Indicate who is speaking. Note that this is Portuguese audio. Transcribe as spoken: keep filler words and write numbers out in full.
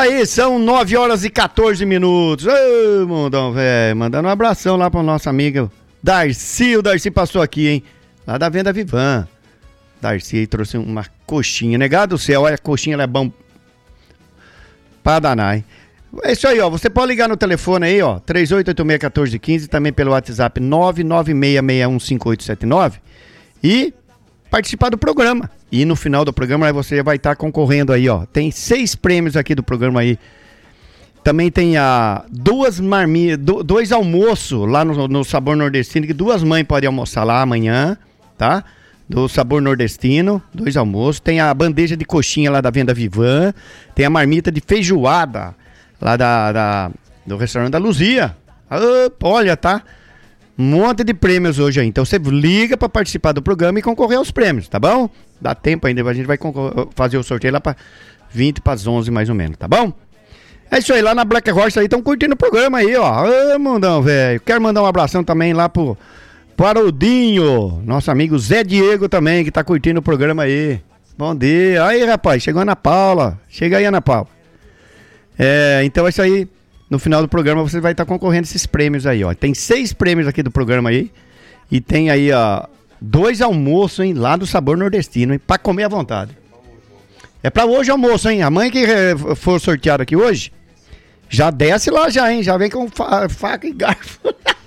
Speaker 1: Aí, são nove horas e quatorze minutos. Ô, mundão, velho. Mandando um abração lá pra nossa amiga Darcy. O Darcy passou aqui, hein? Lá da Venda Vivan. Darcy aí trouxe uma coxinha. Negado do céu, olha, a coxinha ela é bom pra danar, hein? É isso aí, ó. Você pode ligar no telefone aí, ó. três oito oito seis, um quatro um cinco. Também pelo WhatsApp nove nove seis seis um cinco oito sete nove. E participar do programa. E no final do programa você vai estar concorrendo aí, ó. Tem seis prêmios aqui do programa aí. Também tem a duas marmitas, do, dois almoços lá no, no Sabor Nordestino, que duas mães podem almoçar lá amanhã, tá? Do Sabor Nordestino, dois almoços. Tem a bandeja de coxinha lá da Venda Vivan. Tem a marmita de feijoada lá da, da, do restaurante da Luzia. Opa, olha, tá? Um monte de prêmios hoje aí. Então você liga para participar do programa e concorrer aos prêmios, tá bom? Dá tempo ainda, a gente vai fazer o sorteio lá para vinte para as onze mais ou menos, tá bom? É isso aí, lá na Black Horse aí, estão curtindo o programa aí, ó. Ô, mundão, velho. Quero mandar um abração também lá pro Parudinho, nosso amigo Zé Diego também, que tá curtindo o programa aí. Bom dia. Aí, rapaz, chegou a Ana Paula. Chega aí, Ana Paula. É, então é isso aí. No final do programa você vai estar concorrendo a esses prêmios aí, ó. Tem seis prêmios aqui do programa aí. E tem aí, ó, dois almoços, hein, lá do Sabor Nordestino, hein, pra comer à vontade. É pra hoje almoço, hein. A mãe que for sorteada aqui hoje, já desce lá já, hein. Já vem com fa- faca e garfo.